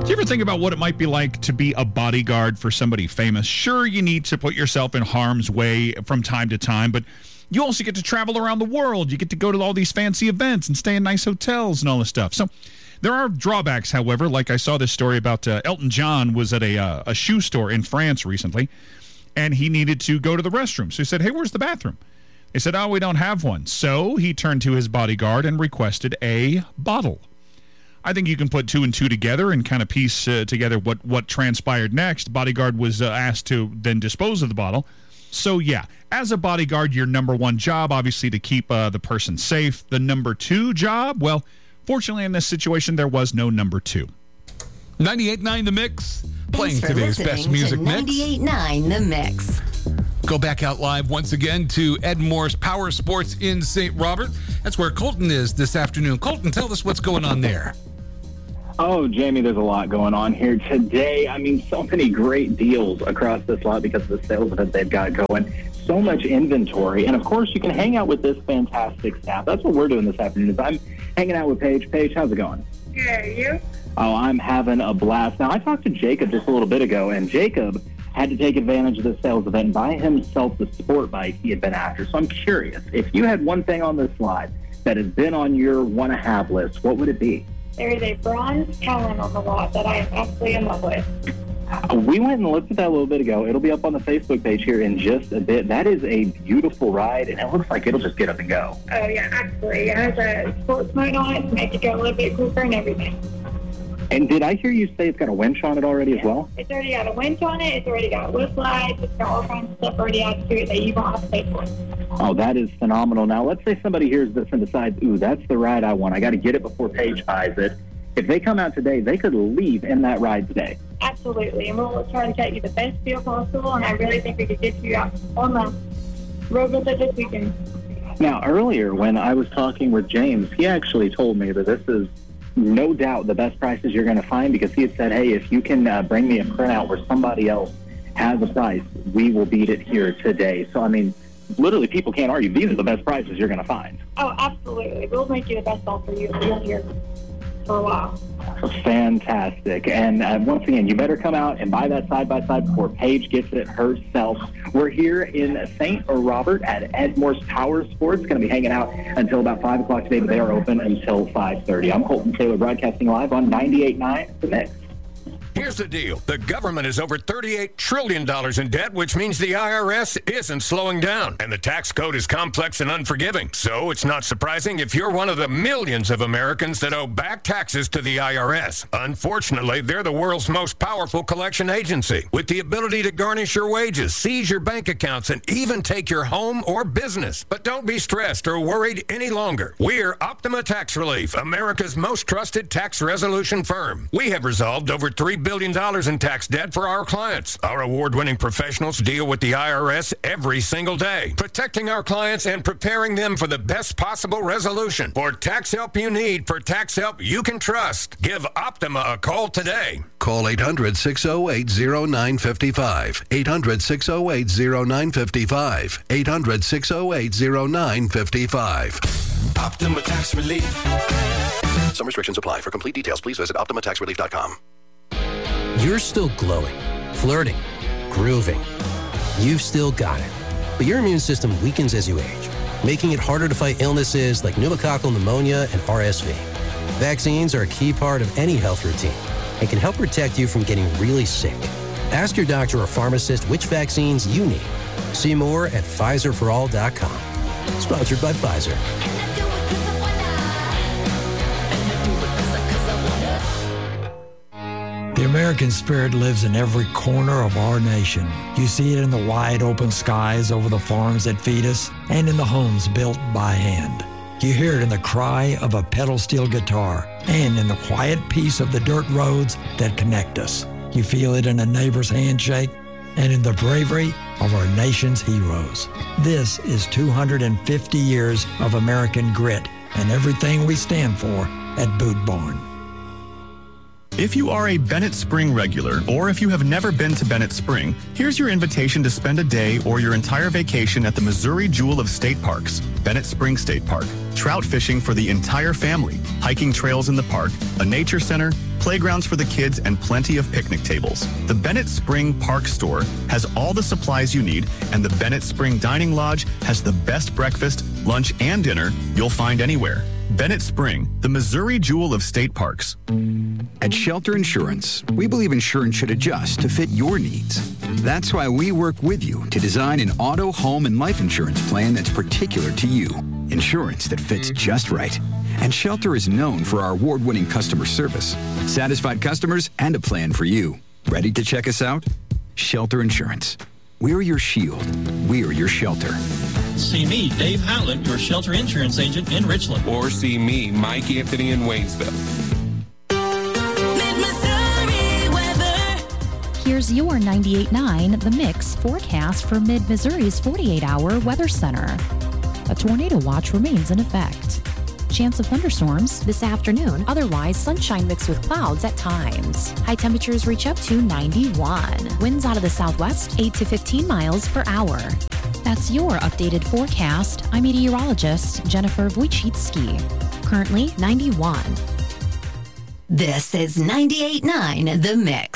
Do you ever think about what it might be like to be a bodyguard for somebody famous? Sure, you need to put yourself in harm's way from time to time, but you also get to travel around the world. You get to go to all these fancy events and stay in nice hotels and all this stuff. So there are drawbacks, however. Like I saw this story about Elton John was at a shoe store in France recently, and he needed to go to the restroom. So he said, hey, where's the bathroom? They said, oh, we don't have one. So he turned to his bodyguard and requested a bottle. I think you can put two and two together and kind of piece together what transpired next. Bodyguard was asked to then dispose of the bottle. So, yeah, as a bodyguard, your number one job, obviously, to keep the person safe. The number two job, well, fortunately, in this situation, there was no number two. 98.9 The Mix, playing today's best music mix. 98.9 The Mix. Go back out live once again to Ed Moore's Power Sports in St. Robert. That's where Colton is this afternoon. Colton, tell us what's going on there. Oh, Jamie, there's a lot going on here today. I mean, so many great deals across this lot because of the sales event they've got going. So much inventory. And, of course, you can hang out with this fantastic staff. That's what we're doing this afternoon is I'm hanging out with Paige. Paige, how's it going? Good, you? Oh, I'm having a blast. Now, I talked to Jacob just a little bit ago, and Jacob had to take advantage of the sales event and buy himself the sport bike he had been after. So I'm curious, if you had one thing on this slide that has been on your want-to-have list, what would it be? There is a bronze Talon on the lot that I am absolutely in love with. We went and looked at that a little bit ago. It'll be up on the Facebook page here in just a bit. That is a beautiful ride, and it looks like it'll just get up and go. Oh, yeah, absolutely. It has a sports mode on it to make it go a little bit quicker and everything. And did I hear you say it's got a winch on it already as well? It's already got a winch on it. It's already got wood lights. It's got all kinds of stuff already added to it that you won't have to pay for. Oh, that is phenomenal. Now, let's say somebody hears this and decides, ooh, that's the ride I want. I got to get it before Paige buys it. If they come out today, they could leave in that ride today. Absolutely. And we'll try to get you the best deal possible, and I really think we could get you out on the road with it this weekend. Now, earlier when I was talking with James, he actually told me that this is no doubt the best prices you're going to find because he had said, hey, if you can bring me a printout where somebody else has a price, we will beat it here today. So, I mean, literally people can't argue. These are the best prices you're going to find. Oh, absolutely. We'll make you the best offer you'll hear for a while. Fantastic. And once again, you better come out and buy that side-by-side before Paige gets it herself. We're here in St. Robert at Ed Moore's Power Sports. Going to be hanging out until about 5 o'clock today, but they are open until 5:30. I'm Colton Taylor, broadcasting live on 98.9 The Mix. Here's the deal. The government is over $38 trillion in debt, which means the IRS isn't slowing down. And the tax code is complex and unforgiving. So it's not surprising if you're one of the millions of Americans that owe back taxes to the IRS. Unfortunately, they're the world's most powerful collection agency, with the ability to garnish your wages, seize your bank accounts, and even take your home or business. But don't be stressed or worried any longer. We're Optima Tax Relief, America's most trusted tax resolution firm. We have resolved over $3 billion in tax debt for our clients. Our award-winning professionals deal with the IRS every single day, protecting our clients and preparing them for the best possible resolution. For tax help you need, for tax help you can trust, give Optima a call today. Call 800-608-0955. 800-608-0955. 800-608-0955. Optima Tax Relief. Some restrictions apply. For complete details, please visit OptimaTaxRelief.com. You're still glowing, flirting, grooving. You've still got it. But your immune system weakens as you age, making it harder to fight illnesses like pneumococcal pneumonia and RSV. Vaccines are a key part of any health routine and can help protect you from getting really sick. Ask your doctor or pharmacist which vaccines you need. See more at PfizerForAll.com. Sponsored by Pfizer. The American spirit lives in every corner of our nation. You see it in the wide open skies over the farms that feed us and in the homes built by hand. You hear it in the cry of a pedal steel guitar and in the quiet peace of the dirt roads that connect us. You feel it in a neighbor's handshake and in the bravery of our nation's heroes. This is 250 years of American grit and everything we stand for at Boot Barn. If you are a Bennett Spring regular, or if you have never been to Bennett Spring, here's your invitation to spend a day or your entire vacation at the Missouri Jewel of State Parks, Bennett Spring State Park. Trout fishing for the entire family, hiking trails in the park, a nature center, playgrounds for the kids, and plenty of picnic tables. The Bennett Spring Park Store has all the supplies you need, and the Bennett Spring Dining Lodge has the best breakfast, lunch, and dinner you'll find anywhere. Bennett Spring, the Missouri Jewel of State Parks. At Shelter Insurance, we believe insurance should adjust to fit your needs. That's why we work with you to design an auto, home, and life insurance plan that's particular to you. Insurance that fits just right. And Shelter is known for our award-winning customer service, satisfied customers, and a plan for you. Ready to check us out? Shelter Insurance. We're your shield. We're your shelter. See me, Dave Howland, your Shelter Insurance agent in Richland. Or see me, Mike Anthony in Waynesville. Here's your 98.9 The Mix forecast for Mid-Missouri's 48-hour weather center. A tornado watch remains in effect. Chance of thunderstorms this afternoon. Otherwise, sunshine mixed with clouds at times. High temperatures reach up to 91. Winds out of the southwest, 8 to 15 miles per hour. That's your updated forecast. I'm meteorologist Jennifer Wojcicki. Currently 91. This is 98.9 The Mix.